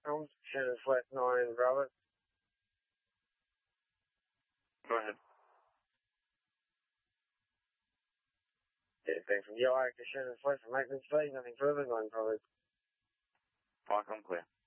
Shannon Flat 9, Bravo. Go ahead. Yeah, thanks. From Yellow Acre, Shannon Flat for maintenance fee, nothing further, 9 Bravo. Park on clear.